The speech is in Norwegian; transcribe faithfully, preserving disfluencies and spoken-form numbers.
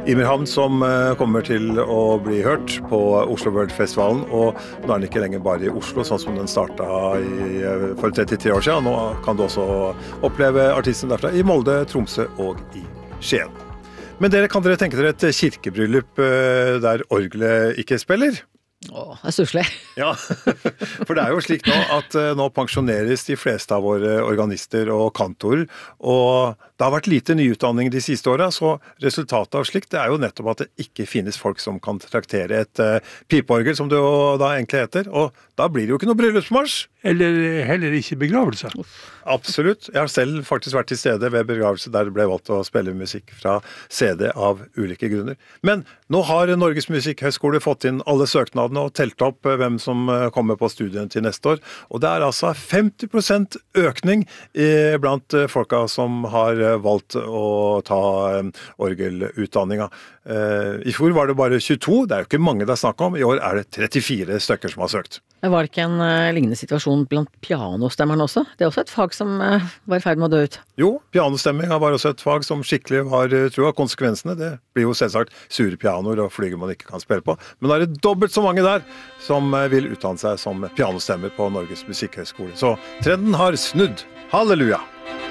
Imerhavn som kommer til å bli hørt på Oslo World Festivalen, og nå er den ikke lenger bare i Oslo, sånn som den startet i, for trettitre år siden. Nå kan du også oppleve artisten derfra i Molde, Tromsø og i Skien. Men dere, kan dere tenke dere et kirkebryllup der orgelet ikke spiller? Åh, det er stusslig. Ja, for det er jo slik nå at nå pensjoneres de fleste av våre organister og kantorer, og det har vært lite nyutdanning de siste årene, så resultatet av slikt det er jo nettopp at det ikke finnes folk som kan traktere et uh, pipeorgel, som det jo da egentlig heter, og da blir det jo ikke noe bryllupsmarsj. Eller heller ikke begravelse. Absolutt. Jeg har selv faktisk vært til stede ved begravelse der det ble valgt å spille musikk fra C D av ulike grunner. Men nå har Norges Musikkhøgskole fått inn alle søknadene og telt opp hvem som kommer på studien til neste år. Og det er altså femti prosent økning blant folka som har valgt å ta orgelutdanninga. I fjor var det bare tjueto, det er jo ikke mange det er snakk om. I år er det trettifire stykker som har søkt. Var det ikke en uh, lignende situasjon blant pianostemmerne også? Det er også et fag som uh, var i ferd med å dø ut. Jo, pianostemming var også et fag som skikkelig var, tror jeg, konsekvensene. Det blir jo selvsagt sure pianoer og flyger man ikke kan spille på. Men det er det dobbelt så mange der som uh, vil utdanne seg som pianostemmer på Norges Musikkhøgskole. Så trenden har snudd. Halleluja!